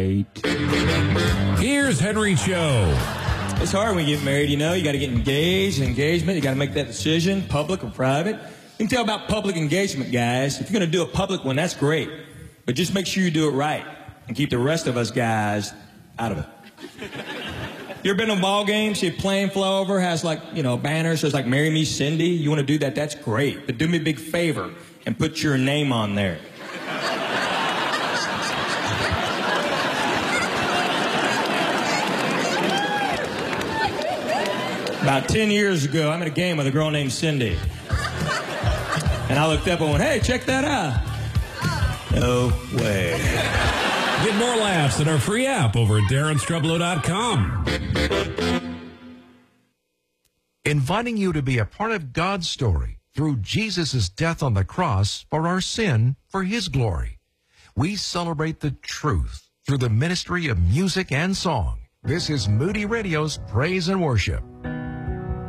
Here's Henry Cho. It's hard when you get married, you know. You got to get engaged, engagement. You got to make that decision, public or private. You can tell about public engagement, guys. If you're going to do a public one, that's great. But just make sure you do it right and keep the rest of us guys out of it. You ever been to a ball game? See a plane fly over, has like, you know, a banner, says like, "Marry me, Cindy." You want to do that? That's great. But do me a big favor and put your name on there. About 10 years ago, I'm at a game with a girl named Cindy. And I looked up and went, "Hey, check that out." No way. Get more laughs at our free app over at DarrenStrublow.com. Inviting you to be a part of God's story through Jesus' death on the cross for our sin, for His glory. We celebrate the truth through the ministry of music and song. This is Moody Radio's Praise and Worship.